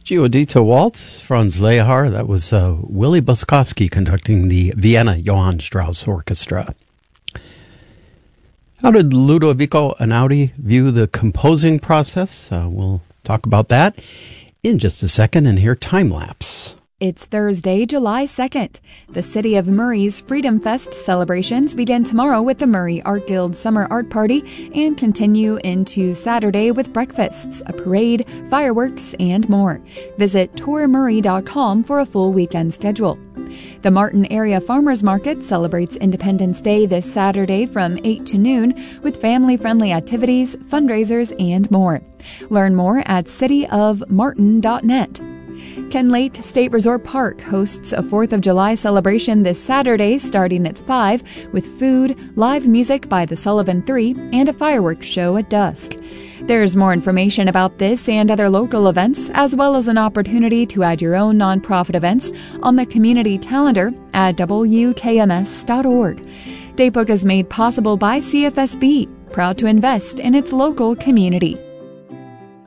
Giudita Waltz, Franz Lehar. That was Willie Boskovsky conducting the Vienna Johann Strauss Orchestra. How did Ludovico Einaudi view the composing process? We'll talk about that in just a second, and here time-lapse. It's Thursday, July 2nd. The City of Murray's Freedom Fest celebrations begin tomorrow with the Murray Art Guild Summer Art Party and continue into Saturday with breakfasts, a parade, fireworks, and more. Visit tourmurray.com for a full weekend schedule. The Martin Area Farmers Market celebrates Independence Day this Saturday from 8 to noon with family-friendly activities, fundraisers, and more. Learn more at cityofmartin.net. Kenlake State Resort Park hosts a 4th of July celebration this Saturday starting at 5 with food, live music by the Sullivan Three, and a fireworks show at dusk. There's more information about this and other local events, as well as an opportunity to add your own nonprofit events on the community calendar at wkms.org. Daybook is made possible by CFSB, proud to invest in its local community.